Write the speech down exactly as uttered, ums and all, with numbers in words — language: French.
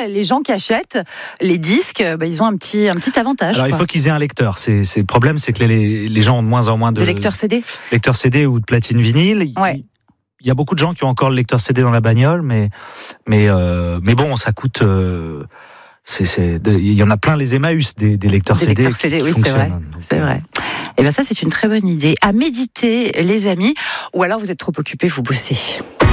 les gens qui achètent les disques, bah, ils ont un petit, un petit avantage. Alors quoi. il faut qu'ils aient un lecteur. C'est, c'est le problème, c'est que les, les gens ont de moins en moins de, de lecteurs C D. Lecteurs C D ou de platine vinyle. Ouais. Il y a beaucoup de gens qui ont encore le lecteur C D dans la bagnole, mais mais euh, mais bon, ça coûte. Euh, c'est, c'est, il y en a plein les Emmaüs des, des lecteurs des C D. Lecteurs C D, qui, qui oui, c'est vrai. Donc, c'est vrai. Et ben ça, c'est une très bonne idée. À méditer, les amis. Ou alors vous êtes trop occupés, vous bossez.